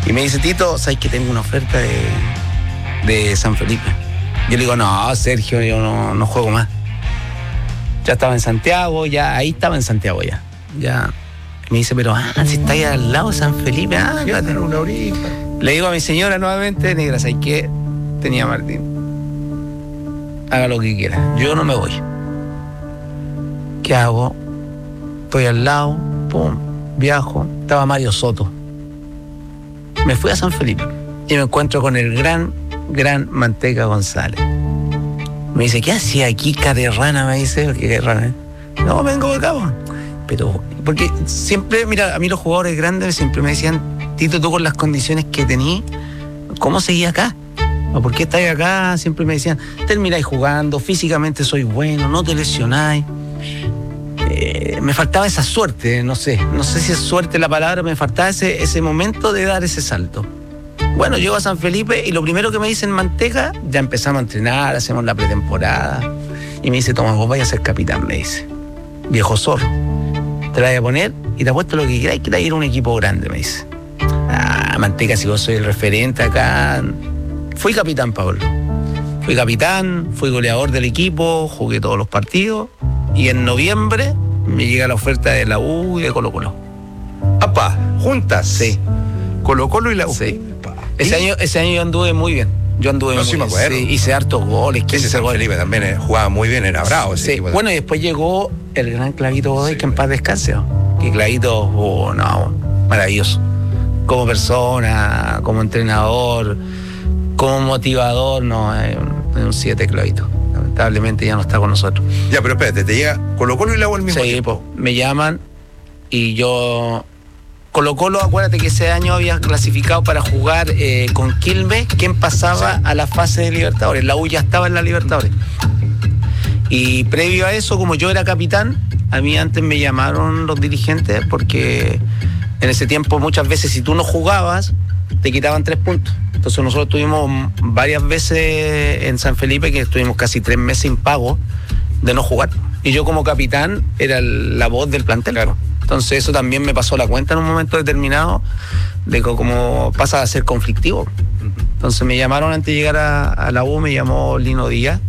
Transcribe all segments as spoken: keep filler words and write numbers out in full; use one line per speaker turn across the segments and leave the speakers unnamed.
Y me dice, Tito, ¿sabes que tengo una oferta de, de San Felipe? Yo le digo, no, Sergio, yo no, no juego más. Ya estaba en Santiago, ya ahí estaba en Santiago ya. Ya. Me dice, pero ah, si está ahí al lado de San Felipe, ah,
ya tener una horita.
Le digo a mi señora nuevamente, negra, ¿sabes qué? Tenía Martín. Haga lo que quiera. Yo no me voy. ¿Qué hago? Estoy al lado, pum, viajo. Estaba Mario Soto. Me fui a San Felipe y me encuentro con el gran, gran Manteca González. Me dice, ¿qué hacía aquí, Caterrana? Me dice, ¿qué Caterrana? No, vengo de acá. Pero, porque siempre, mira, a mí los jugadores grandes siempre me decían, Tito, tú con las condiciones que tenías, ¿cómo seguías acá? ¿O por qué estáis acá? Siempre me decían, termináis jugando, físicamente sois bueno, no te lesionáis. Eh, me faltaba esa suerte, no sé, no sé si es suerte la palabra, me faltaba ese, ese momento de dar ese salto. Bueno, llego a San Felipe y lo primero que me dicen Manteca, ya empezamos a entrenar, hacemos la pretemporada. Y me dice, Tomás, vos vais a ser capitán, me dice. Viejo zorro, te la voy a poner y te apuesto lo que quieras, que te ir a un equipo grande, me dice. Ah, Manteca, si vos soy el referente acá. Fui capitán, Pablo. Fui capitán, fui goleador del equipo, jugué todos los partidos. Y en noviembre me llega la oferta de la U y de Colo Colo.
¡Apa! ¿Juntas?
Sí.
Colo Colo y la U.
Sí. Ese año, ese año yo anduve muy bien. Yo anduve
no,
muy
sí
bien.
Me acuerdo.
Sí, hice hartos goles.
Ese San Felipe también eh, jugaba muy bien, era bravo. Ese
sí.
equipo.
Bueno, y después llegó el gran Clavito Godoy, sí, que en paz descanse. Que Clavito, oh, no, maravilloso. Como persona, como entrenador, como motivador, no, es un siete Clavito. Lamentablemente ya no está con nosotros.
Ya, pero espérate, te llega Colo Colo y la U al mismo
sí,
tiempo.
Po, me llaman y yo... Colo Colo, acuérdate que ese año había clasificado para jugar eh, con Quilmes, quien pasaba sí. a la fase de Libertadores. La U ya estaba en la Libertadores. Y previo a eso, como yo era capitán, a mí antes me llamaron los dirigentes porque en ese tiempo muchas veces si tú no jugabas, te quitaban tres puntos. Entonces nosotros tuvimos varias veces en San Felipe que estuvimos casi tres meses sin pago de no jugar. Y yo como capitán era la voz del plantel. Claro. Entonces eso también me pasó la cuenta en un momento determinado de cómo pasa a ser conflictivo. Entonces me llamaron antes de llegar a, a la U, me llamó Lino Díaz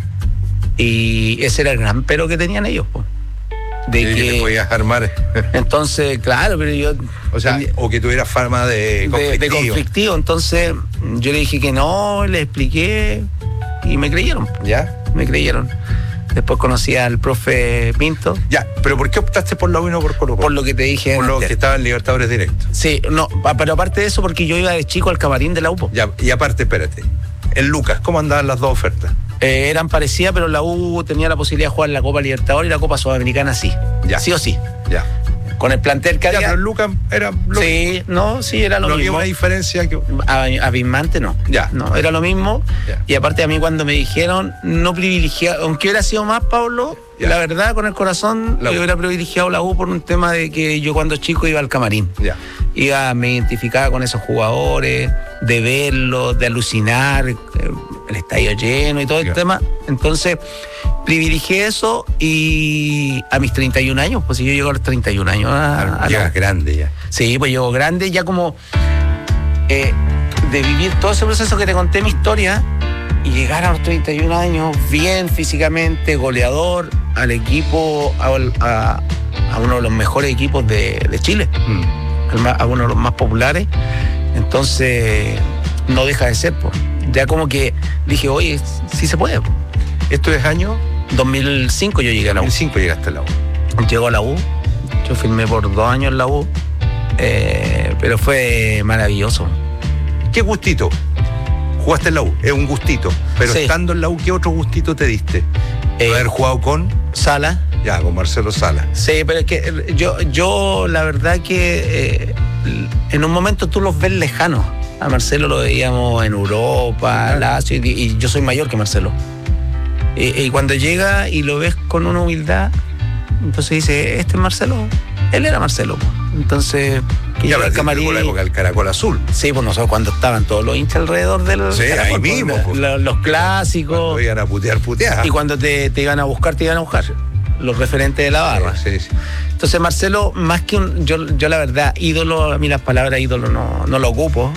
y ese era el gran pero que tenían ellos, pues. De
sí, que te podías armar.
Entonces, claro, pero yo...
O sea, o que tuvieras fama de conflictivo.
De, de conflictivo. Entonces yo le dije que no, le expliqué y me creyeron.
¿Ya?
Me creyeron. Después conocí al profe Pinto.
Ya, pero ¿por qué optaste por la U y no por Colo Colo?
Por lo que te dije.
Por lo que estaba en Libertadores directo.
Sí, no, pero aparte de eso, porque yo iba de chico al camarín de la U P O.
Ya, y aparte, espérate, en Lucas, ¿cómo andaban las dos ofertas?
Eh, eran parecidas, pero la U tenía la posibilidad de jugar la Copa Libertadores y la Copa Sudamericana sí.
Ya.
Sí o sí.
Ya.
Con el plantel que
ya,
había.
Pero en Lucas era lo
Sí, no, sí, era lo
no
mismo.
No había una diferencia que...
Abismante no.
Ya.
No, era lo mismo.
Ya.
Y aparte a mí cuando me dijeron, no privilegiado, aunque hubiera sido más, Pablo, ya. La verdad, con el corazón, yo hubiera privilegiado la U por un tema de que yo cuando chico iba al camarín.
Ya.
Iba, me identificaba con esos jugadores, de verlos, de alucinar, el estadio lleno y todo
ya.
el tema. Entonces, privilegié eso y a mis treinta y un años, pues si yo llego a los treinta y un años. A,
a Llegas grande ya.
Sí, pues llego grande ya como eh, de vivir todo ese proceso que te conté mi historia y llegar a los treinta y un años bien físicamente, goleador, al equipo, a, a, a uno de los mejores equipos de, de Chile, mm. a uno de los más populares. Entonces, no deja de ser, pues. Ya como que dije, oye, sí se puede. Pues.
¿Esto es año?
dos mil cinco yo llegué a la U.
dos mil cinco llegaste a la U.
Llegó a la U, yo firmé por dos años en la U, eh, pero fue maravilloso.
¿Qué gustito? Jugaste en la U, es un gustito, pero sí. Estando en la U, ¿qué otro gustito te diste? Eh, ¿Haber jugado con?
Sala.
Ya, con Marcelo Sala.
Sí, pero es que yo, yo la verdad que eh, en un momento tú los ves lejanos. A Marcelo lo veíamos en Europa, Lazio, y, y yo soy mayor que Marcelo. Y, y cuando llega y lo ves con una humildad, entonces dice, este es Marcelo. Él era Marcelo. Entonces,
que ya el camarín. Por la época del Caracol Azul.
Sí, pues nosotros cuando estaban todos los hinchas alrededor del
sí,
Caracol,
ahí mismo.
Pues, los, los clásicos.
Cuando iban a putear, putear.
Y cuando te, te iban a buscar, te iban a buscar. Los referentes de la barra.
Sí, sí.
Entonces Marcelo, más que un, yo, yo la verdad, ídolo, a mí las palabras ídolo no, no lo ocupo,